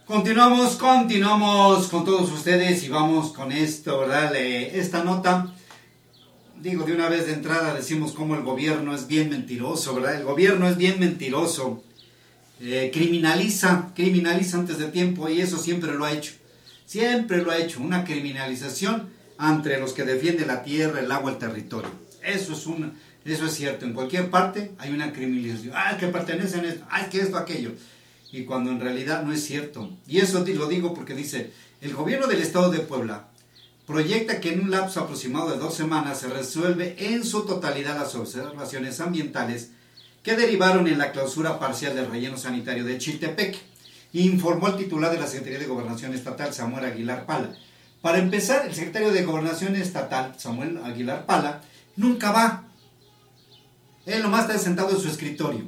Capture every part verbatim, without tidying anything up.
Continuamos, continuamos con todos ustedes y vamos con esto, ¿verdad? Esta nota, digo de una vez de entrada, decimos cómo el gobierno es bien mentiroso, ¿verdad? El gobierno es bien mentiroso, eh, criminaliza, criminaliza antes de tiempo y eso siempre lo ha hecho, siempre lo ha hecho, una criminalización entre los que defienden la tierra, el agua, el territorio. Eso es un, eso es cierto, en cualquier parte hay una criminalización, ah, que pertenecen a esto, ah, que esto, aquello. Y cuando en realidad no es cierto. Y eso lo digo porque dice, el gobierno del estado de Puebla proyecta que en un lapso aproximado de dos semanas se resuelve en su totalidad las observaciones ambientales que derivaron en la clausura parcial del relleno sanitario de Chiltepec, informó el titular de la Secretaría de Gobernación Estatal, Samuel Aguilar Pala. Para empezar, el secretario de Gobernación Estatal, Samuel Aguilar Pala, nunca va. Él nomás está sentado en su escritorio.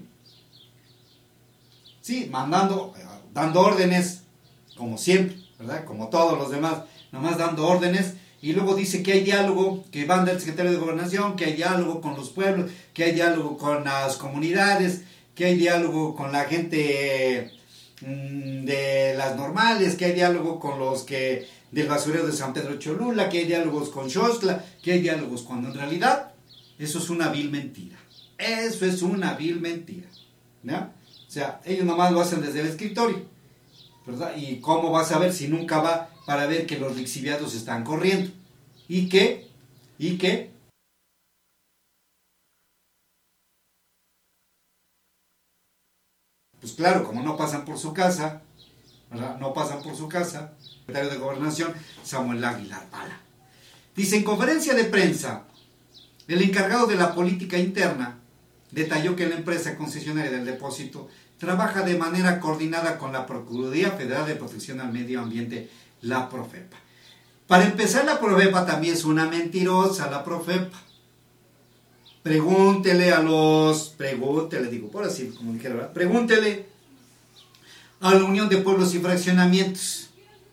Sí, mandando, dando órdenes, como siempre, ¿verdad? Como todos los demás, nomás dando órdenes, y luego dice que hay diálogo, que manda el secretario de Gobernación, que hay diálogo con los pueblos, que hay diálogo con las comunidades, que hay diálogo con la gente mmm, de las normales, que hay diálogo con los que del basurero de San Pedro Cholula, que hay diálogos con Xochitl, que hay diálogos, cuando en realidad eso es una vil mentira. Eso es una vil mentira, ¿no? O sea, ellos nomás lo hacen desde el escritorio, ¿verdad? ¿Y cómo vas a ver si nunca va para ver que los lixiviados están corriendo? ¿Y qué? ¿Y qué? Pues claro, como no pasan por su casa, ¿verdad? No pasan por su casa, el secretario de Gobernación, Samuel Aguilar Pala. Dice, en conferencia de prensa, el encargado de la política interna detalló que la empresa concesionaria del depósito trabaja de manera coordinada con la Procuraduría Federal de Protección al Medio Ambiente, la Profepa. Para empezar, la Profepa también es una mentirosa, la Profepa. Pregúntele a los, pregúntele, digo, por así, como dijera, ¿verdad? Pregúntele a la Unión de Pueblos y Fraccionamientos.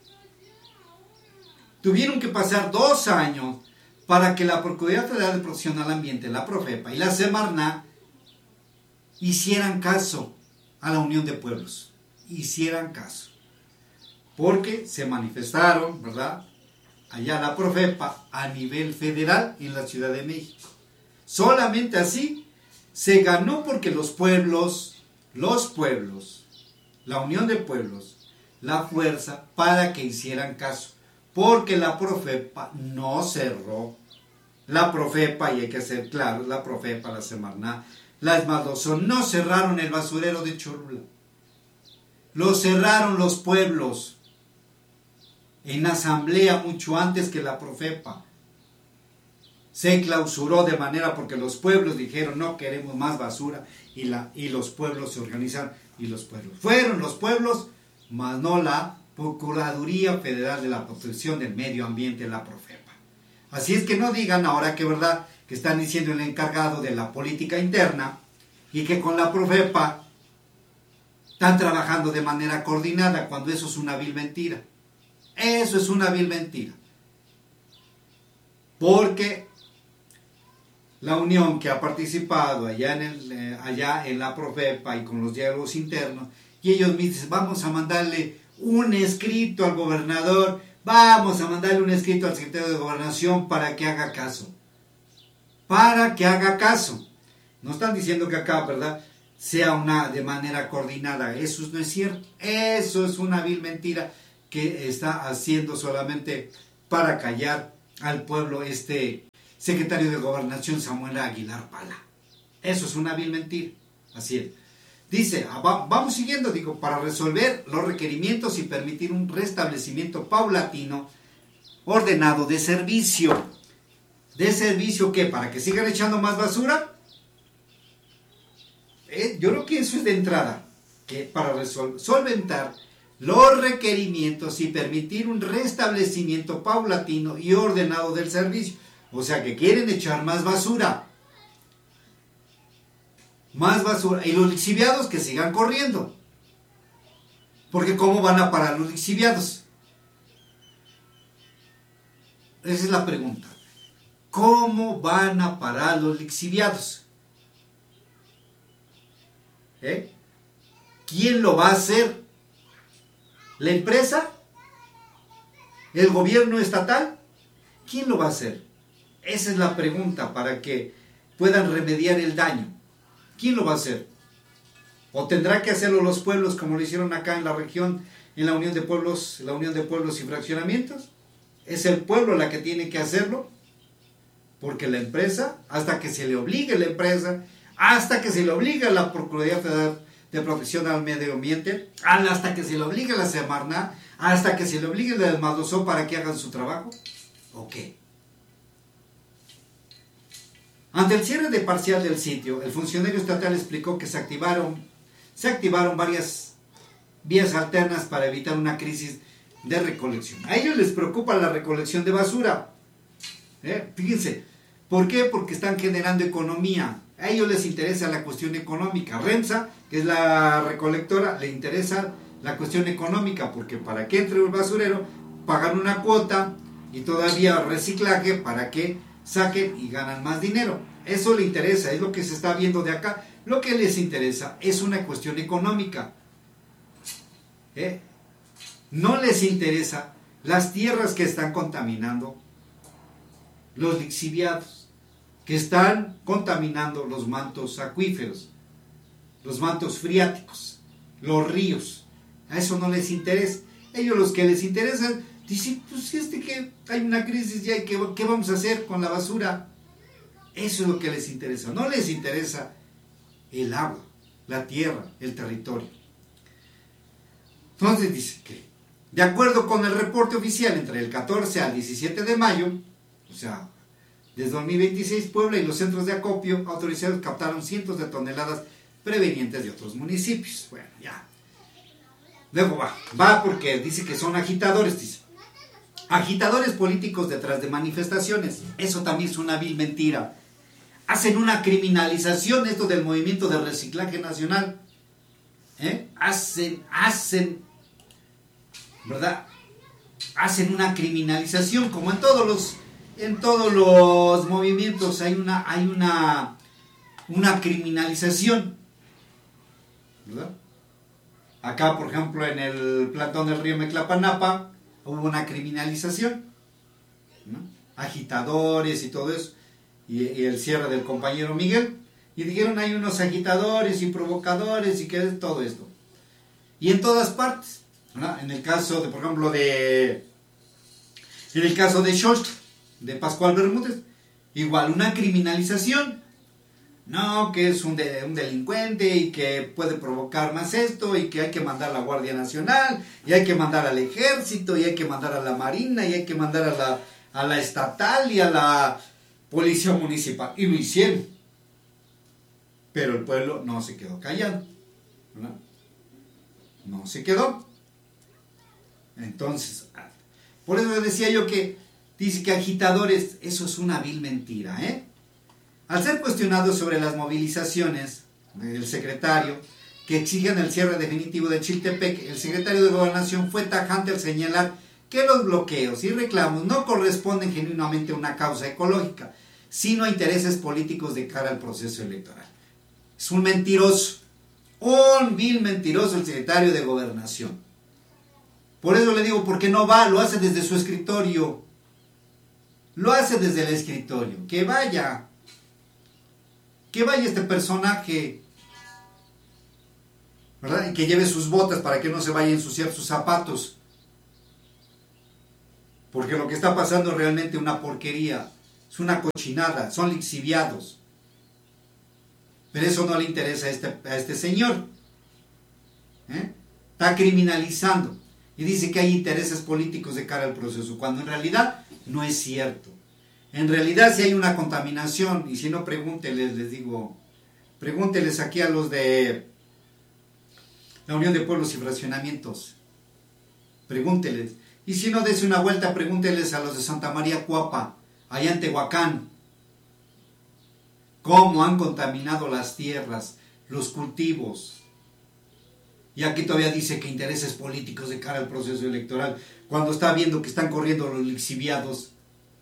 Tuvieron que pasar dos años para que la Procuraduría Federal de Protección al Ambiente, la Profepa, y la Semarnat hicieran caso a la Unión de Pueblos, hicieran caso, porque se manifestaron, ¿verdad?, allá la Profepa a nivel federal en la Ciudad de México. Solamente así se ganó, porque los pueblos, los pueblos, la Unión de Pueblos, la fuerza para que hicieran caso, porque la Profepa no cerró. La Profepa, y hay que ser claros, la Profepa, la Semarnat, la Esmaldoso, no cerraron el basurero de Cholula. Lo cerraron los pueblos en asamblea mucho antes que la Profepa. Se clausuró de manera porque los pueblos dijeron no queremos más basura, y, la, y los pueblos se organizaron, y los pueblos fueron los pueblos, más no la Procuraduría Federal de la Protección del Medio Ambiente, la Profepa. Así es que no digan ahora que verdad que están diciendo el encargado de la política interna y que con la Profepa están trabajando de manera coordinada, cuando eso es una vil mentira. Eso es una vil mentira. Porque la unión que ha participado allá en, el, eh, allá en la Profepa y con los diálogos internos, y ellos me dicen, vamos a mandarle un escrito al gobernador, vamos a mandarle un escrito al secretario de Gobernación para que haga caso. Para que haga caso. No están diciendo que acá, ¿verdad?, sea una de manera coordinada. Eso no es cierto. Eso es una vil mentira que está haciendo solamente para callar al pueblo este secretario de Gobernación, Samuel Aguilar Pala. Eso es una vil mentira. Así es. Dice, vamos siguiendo, digo, para resolver los requerimientos y permitir un restablecimiento paulatino, ordenado de servicio. ¿De servicio qué? ¿Para que sigan echando más basura? Eh, yo creo que eso es de entrada, que para resol- solventar los requerimientos y permitir un restablecimiento paulatino y ordenado del servicio. O sea, que quieren echar más basura. Más basura. Y los lixiviados que sigan corriendo. Porque ¿cómo van a parar los lixiviados? Esa es la pregunta. ¿Cómo van a parar los lixiviados? ¿Eh? ¿Quién lo va a hacer? ¿La empresa? ¿El gobierno estatal? ¿Quién lo va a hacer? Esa es la pregunta para que puedan remediar el daño. ¿Quién lo va a hacer? ¿O tendrá que hacerlo los pueblos como lo hicieron acá en la región, en la Unión de Pueblos, la Unión de Pueblos y Fraccionamientos? ¿Es el pueblo la que tiene que hacerlo? Porque la empresa, hasta que se le obligue la empresa, hasta que se le obligue a la Procuraduría Federal de Protección al Medio Ambiente, hasta que se le obligue a la Semarnat, hasta que se le obligue a la Desmadosó para que hagan su trabajo, ¿o qué? Ante el cierre de parcial del sitio, el funcionario estatal explicó que se activaron, se activaron varias vías alternas para evitar una crisis de recolección. A ellos les preocupa la recolección de basura. ¿Eh? Fíjense, ¿por qué? Porque están generando economía. A ellos les interesa la cuestión económica. REMSA, que es la recolectora, le interesa la cuestión económica, porque para que entre el basurero, pagan una cuota y todavía reciclaje para que saquen y ganan más dinero. Eso le interesa, es lo que se está viendo de acá. Lo que les interesa es una cuestión económica. ¿Eh? No les interesa las tierras que están contaminando, los lixiviados, que están contaminando los mantos acuíferos, los mantos freáticos, los ríos. A eso no les interesa. Ellos los que les interesa, dicen, pues este que hay una crisis ya, ¿qué, ¿qué vamos a hacer con la basura? Eso es lo que les interesa. No les interesa el agua, la tierra, el territorio. Entonces dice que, de acuerdo con el reporte oficial, entre el catorce al diecisiete de mayo, o sea, desde dos mil veintiséis, Puebla y los centros de acopio autorizados captaron cientos de toneladas provenientes de otros municipios. Bueno, ya. Luego va, va porque dice que son agitadores, dice. Agitadores políticos detrás de manifestaciones. Eso también es una vil mentira. Hacen una criminalización esto del movimiento de reciclaje nacional. ¿Eh? Hacen, hacen, ¿verdad? Hacen una criminalización, como en todos los, en todos los movimientos hay una, hay una, una criminalización, ¿verdad? Acá, por ejemplo, en el plantón del río Meclapanapa hubo una criminalización, ¿no? Agitadores y todo eso, y, y el cierre del compañero Miguel, y dijeron hay unos agitadores y provocadores y que es todo esto. Y en todas partes, ¿verdad? En el caso de, por ejemplo, de, en el caso de Xochitl, de Pascual Bermúdez, igual una criminalización. No, que es un, de, un delincuente y que puede provocar más esto y que hay que mandar a la Guardia Nacional y hay que mandar al Ejército y hay que mandar a la Marina y hay que mandar a la, a la Estatal y a la Policía Municipal. Y lo hicieron. Pero el pueblo no se quedó callado, ¿verdad? No se quedó. Entonces, por eso les decía yo que dice que agitadores, eso es una vil mentira, ¿eh? Al ser cuestionado sobre las movilizaciones del secretario que exigen el cierre definitivo de Chiltepec, el secretario de Gobernación fue tajante al señalar que los bloqueos y reclamos no corresponden genuinamente a una causa ecológica, sino a intereses políticos de cara al proceso electoral. Es un mentiroso, un vil mentiroso el secretario de Gobernación. Por eso le digo, porque no va, lo hace desde su escritorio. Lo hace desde el escritorio. Que vaya. Que vaya este personaje, ¿verdad? Y que lleve sus botas para que no se vaya a ensuciar sus zapatos. Porque lo que está pasando es realmente una porquería. Es una cochinada. Son lixiviados. Pero eso no le interesa a este, a este señor. ¿Eh? Está criminalizando. Y dice que hay intereses políticos de cara al proceso. Cuando en realidad no es cierto. En realidad si hay una contaminación, y si no pregúnteles, les digo, pregúnteles aquí a los de la Unión de Pueblos y Fraccionamientos, pregúnteles, y si no, des una vuelta, pregúnteles a los de Santa María Cuapa, allá en Tehuacán, cómo han contaminado las tierras, los cultivos, y aquí todavía dice que intereses políticos de cara al proceso electoral, cuando está viendo que están corriendo los lixiviados.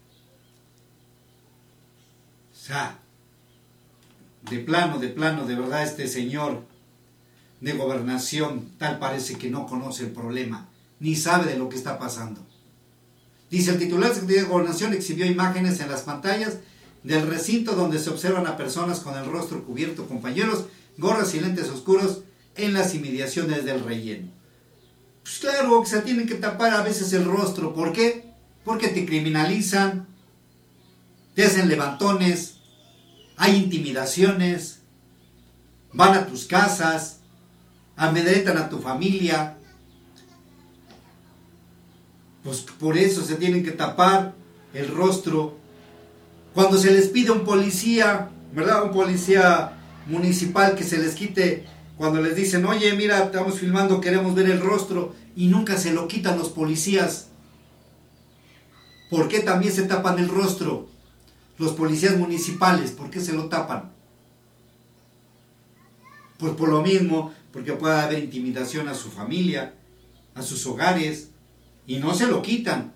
O sea, de plano, de plano, de verdad este señor de Gobernación tal parece que no conoce el problema ni sabe de lo que está pasando. Dice, el titular de Secretaría de Gobernación exhibió imágenes en las pantallas del recinto donde se observan a personas con el rostro cubierto con pañuelos, gorras y lentes oscuros en las inmediaciones del relleno. Pues claro que se tienen que tapar a veces el rostro. ¿Por qué? Porque te criminalizan, te hacen levantones, hay intimidaciones, van a tus casas, amedrentan a tu familia. Pues por eso se tienen que tapar el rostro. Cuando se les pide a un policía, ¿verdad? Un policía municipal que se les quite, cuando les dicen, oye, mira, estamos filmando, queremos ver el rostro, y nunca se lo quitan los policías. ¿Por qué también se tapan el rostro? Los policías municipales, ¿por qué se lo tapan? Pues por lo mismo, porque puede haber intimidación a su familia, a sus hogares, y no se lo quitan.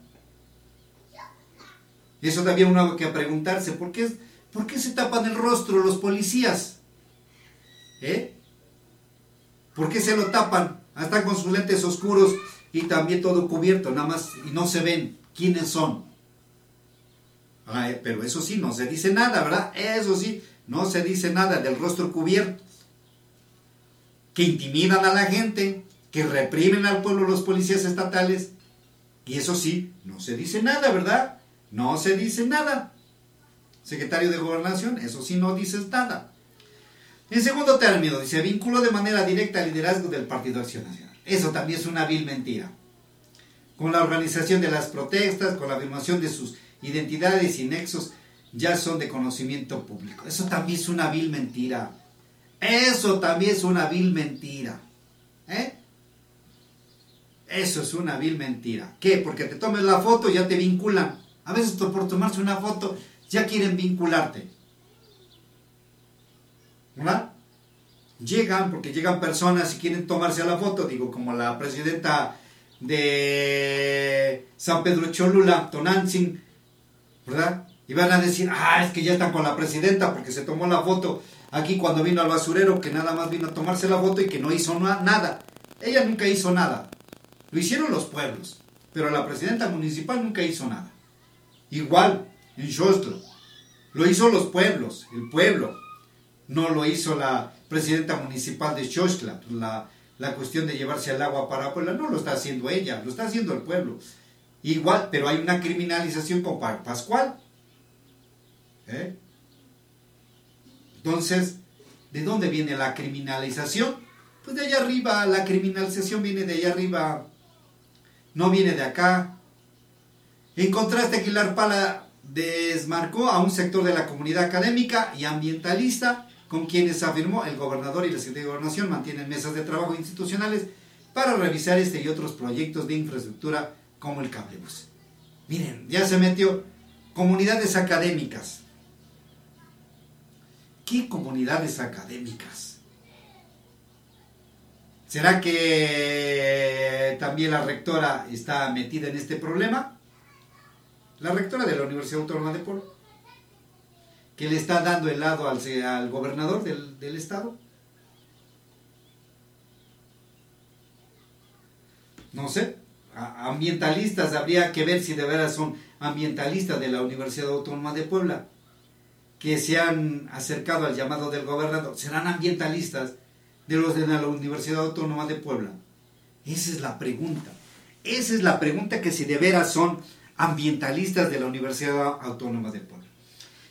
Eso también uno hay que preguntarse, ¿por qué, ¿por qué se tapan el rostro los policías? ¿Eh? ¿Por qué se lo tapan? Están con sus lentes oscuros y también todo cubierto, nada más, y no se ven quiénes son. Ay, pero eso sí, no se dice nada, ¿verdad? Eso sí, no se dice nada del rostro cubierto. Que intimidan a la gente, que reprimen al pueblo los policías estatales, y eso sí, no se dice nada, ¿verdad? No se dice nada. Secretario de Gobernación, eso sí, no dices nada. En segundo término, dice, vinculó de manera directa al liderazgo del Partido Acción Nacional. Eso también es una vil mentira. Con la organización de las protestas, con la afirmación de sus identidades y nexos, ya son de conocimiento público. Eso también es una vil mentira. Eso también es una vil mentira. ¿Eh? Eso es una vil mentira. ¿Qué? Porque te tomes la foto ya te vinculan. A veces por tomarse una foto ya quieren vincularte. ¿Verdad? Llegan, porque llegan personas y quieren tomarse la foto, digo, como la presidenta de San Pedro Cholula, Tonantzin, ¿verdad? Y van a decir, ah, es que ya están con la presidenta porque se tomó la foto aquí cuando vino al basurero, que nada más vino a tomarse la foto y que no hizo nada. Ella nunca hizo nada. Lo hicieron los pueblos, pero la presidenta municipal nunca hizo nada. Igual, en Xochitl, lo hizo los pueblos, el pueblo. No lo hizo la presidenta municipal de Xochitl, la, la cuestión de llevarse el agua para Puebla, no lo está haciendo ella, lo está haciendo el pueblo. Igual, pero hay una criminalización con Pascual. ¿Eh? Entonces, ¿de dónde viene la criminalización? Pues de allá arriba, la criminalización viene de allá arriba, no viene de acá. En contraste, Aguilar Pala desmarcó a un sector de la comunidad académica y ambientalista, con quienes afirmó el gobernador y la Secretaría de Gobernación mantienen mesas de trabajo institucionales para revisar este y otros proyectos de infraestructura como el cablebús. Miren, ya se metió comunidades académicas. ¿Qué comunidades académicas? ¿Será que también la rectora está metida en este problema? La rectora de la Universidad Autónoma de Puebla, que le está dando helado al, al gobernador del, del estado. No sé, a, ambientalistas, habría que ver si de veras son ambientalistas de la Universidad Autónoma de Puebla, que se han acercado al llamado del gobernador. ¿Serán ambientalistas de los de la Universidad Autónoma de Puebla? Esa es la pregunta. Esa es la pregunta, que si de veras son ambientalistas de la Universidad Autónoma de Puebla.